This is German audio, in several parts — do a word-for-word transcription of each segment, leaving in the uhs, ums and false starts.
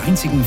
der einzigen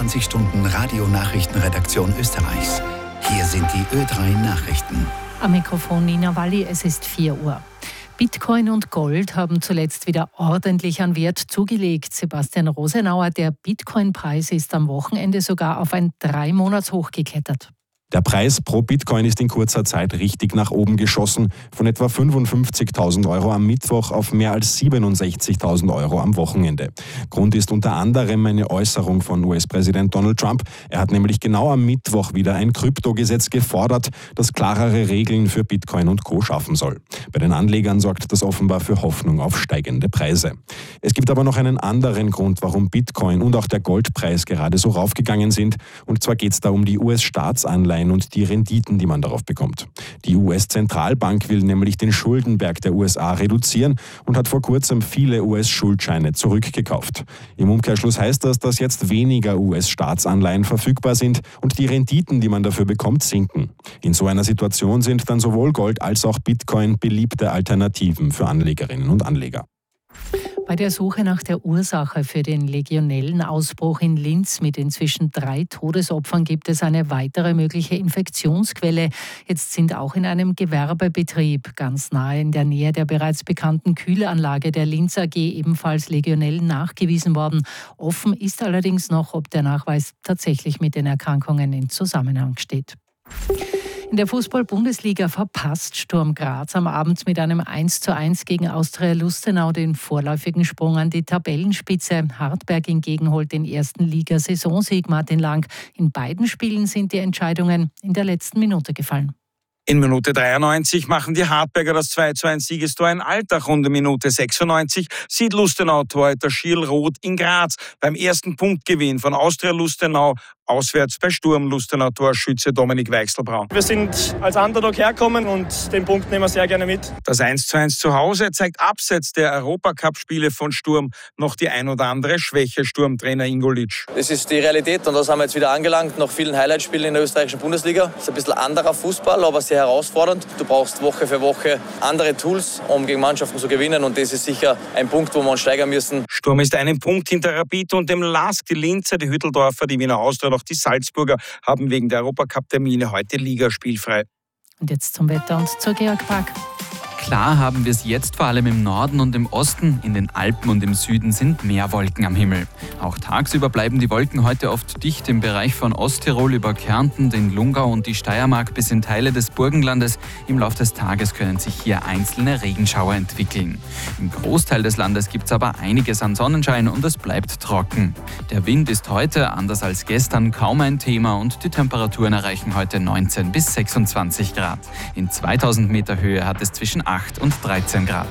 vierundzwanzig-Stunden-Radio-Nachrichtenredaktion Österreichs. Hier sind die Ö drei Nachrichten. Am Mikrofon Nina Walli, es ist vier Uhr. Bitcoin und Gold haben zuletzt wieder ordentlich an Wert zugelegt. Sebastian Rosenauer, der Bitcoin-Preis ist am Wochenende sogar auf ein Drei-Monats-Hoch geklettert. Der Preis pro Bitcoin ist in kurzer Zeit richtig nach oben geschossen, von etwa fünfundfünfzigtausend Euro am Mittwoch auf mehr als siebenundsechzigtausend Euro am Wochenende. Grund ist unter anderem eine Äußerung von U S-Präsident Donald Trump. Er hat nämlich genau am Mittwoch wieder ein Kryptogesetz gefordert, das klarere Regeln für Bitcoin und Co. schaffen soll. Bei den Anlegern sorgt das offenbar für Hoffnung auf steigende Preise. Es gibt aber noch einen anderen Grund, warum Bitcoin und auch der Goldpreis gerade so raufgegangen sind. Und zwar geht es da um die U S-Staatsanleihen und die Renditen, die man darauf bekommt. Die U S-Zentralbank will nämlich den Schuldenberg der U S A reduzieren und hat vor kurzem viele U S-Schuldscheine zurückgekauft. Im Umkehrschluss heißt das, dass jetzt weniger U S-Staatsanleihen verfügbar sind und die Renditen, die man dafür bekommt, sinken. In so einer Situation sind dann sowohl Gold als auch Bitcoin beliebte Alternativen für Anlegerinnen und Anleger. Bei der Suche nach der Ursache für den Legionellenausbruch in Linz mit inzwischen drei Todesopfern gibt es eine weitere mögliche Infektionsquelle. Jetzt sind auch in einem Gewerbebetrieb ganz nahe in der Nähe der bereits bekannten Kühlanlage der Linz A G ebenfalls Legionellen nachgewiesen worden. Offen ist allerdings noch, ob der Nachweis tatsächlich mit den Erkrankungen in Zusammenhang steht. In der Fußball-Bundesliga verpasst Sturm Graz am Abend mit einem eins zu eins gegen Austria Lustenau den vorläufigen Sprung an die Tabellenspitze. Hartberg hingegen holt den ersten Liga-Saisonsieg. Martin Lang. In beiden Spielen sind die Entscheidungen in der letzten Minute gefallen. In Minute dreiundneunzig machen die Hartberger das zwei zu eins Siegestor in Altach. Runde Minute sechsundneunzig sieht Lustenau-Torhüter Schierl Roth in Graz beim ersten Punktgewinn von Austria Lustenau auswärts bei Sturm Lustenau Torschütze Dominik Weichselbraun. Wir sind als Underdog herkommen und den Punkt nehmen wir sehr gerne mit. Das eins zu eins zu Hause zeigt abseits der Europacup-Spiele von Sturm noch die ein oder andere Schwäche, Sturmtrainer Ingolic. Das ist die Realität und das haben wir jetzt wieder angelangt nach vielen Highlight-Spielen in der österreichischen Bundesliga. Das ist ein bisschen anderer Fußball, aber sehr herausfordernd. Du brauchst Woche für Woche andere Tools, um gegen Mannschaften zu gewinnen und das ist sicher ein Punkt, wo wir uns steigern müssen. Sturm ist einen Punkt hinter Rapid und dem Lask. Die Linzer, die Hütteldorfer, die Wiener Austria und auch die Salzburger haben wegen der Europacup-Termine heute ligaspielfrei. Und jetzt zum Wetter und zur Georg Park. Klar haben wir es jetzt vor allem im Norden und im Osten. In den Alpen und im Süden sind mehr Wolken am Himmel. Auch tagsüber bleiben die Wolken heute oft dicht im Bereich von Osttirol über Kärnten, den Lungau und die Steiermark bis in Teile des Burgenlandes. Im Laufe des Tages können sich hier einzelne Regenschauer entwickeln. Im Großteil des Landes gibt es aber einiges an Sonnenschein und es bleibt trocken. Der Wind ist heute, anders als gestern, kaum ein Thema und die Temperaturen erreichen heute neunzehn bis sechsundzwanzig Grad. In zweitausend Meter Höhe hat es zwischen acht und dreizehn Grad.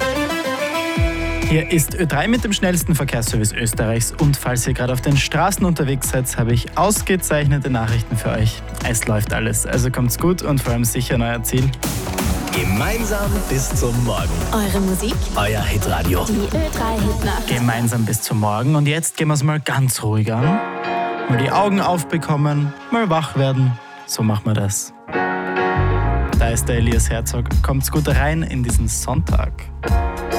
Hier ist Ö drei mit dem schnellsten Verkehrsservice Österreichs und falls ihr gerade auf den Straßen unterwegs seid, habe ich ausgezeichnete Nachrichten für euch. Es läuft alles, also kommt's gut und vor allem sicher an euer Ziel. Gemeinsam bis zum Morgen. Eure Musik, euer Hitradio. Die Ö drei Hitnacht. Gemeinsam bis zum Morgen und jetzt gehen wir es mal ganz ruhig an. Mal die Augen aufbekommen, mal wach werden. So machen wir das. Da ist der Elias Herzog. Kommt's gut rein in diesen Sonntag.